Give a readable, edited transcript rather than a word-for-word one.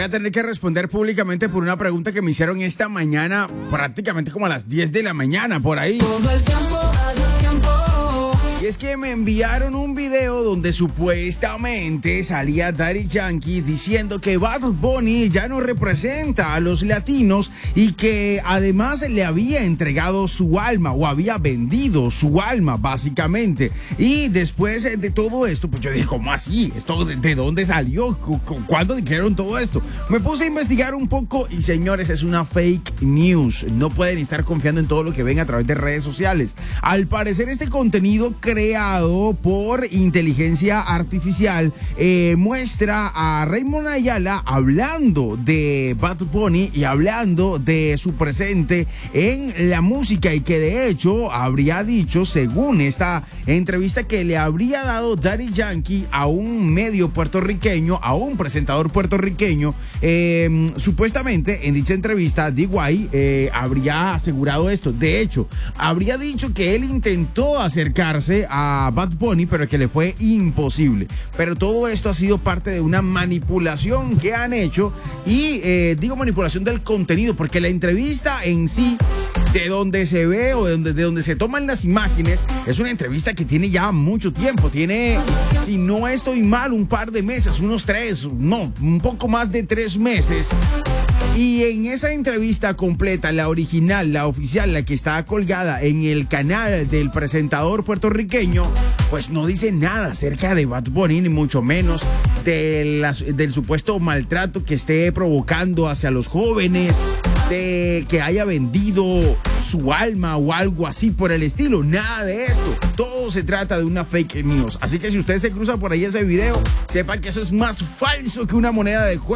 a tener que responder públicamente por una pregunta que me hicieron esta mañana, prácticamente como a las 10 de la mañana, por ahí. Todo el tiempo, al tiempo. Y es que me enviaron un video donde supuestamente salía Daddy Yankee diciendo que Bad Bunny ya no representa a los latinos y que además le había entregado su alma o había vendido su alma, básicamente. Y después de todo esto, pues yo dije, ¿cómo así? ¿Esto de dónde salió? ¿Cuándo dijeron todo esto? Me puse a investigar un poco y, señores, es una fake news. No pueden estar confiando en todo lo que ven a través de redes sociales. Al parecer, este contenido creado por inteligencia artificial muestra a Raymond Ayala hablando de Bad Bunny y hablando de su presente en la música, y que de hecho habría dicho, según esta entrevista que le habría dado Daddy Yankee a un medio puertorriqueño, a un presentador puertorriqueño, supuestamente en dicha entrevista D.Y. Habría asegurado esto. De hecho, habría dicho que él intentó acercarse a Bad Bunny, pero que le fue imposible. Pero todo esto ha sido parte de una manipulación que han hecho, y digo manipulación del contenido, porque la entrevista en sí, de donde se ve o de donde se toman las imágenes, es una entrevista que tiene ya mucho tiempo. Tiene, si no estoy mal, un par de meses, un poco más de 3 meses. Y en esa entrevista completa, la original, la oficial, la que está colgada en el canal del presentador puertorriqueño, pues no dice nada acerca de Bad Bunny, ni mucho menos del supuesto maltrato que esté provocando hacia los jóvenes, de que haya vendido su alma o algo así por el estilo. Nada de esto. Todo se trata de una fake news. Así que si usted se cruza por ahí ese video, sepa que eso es más falso que una moneda de juego.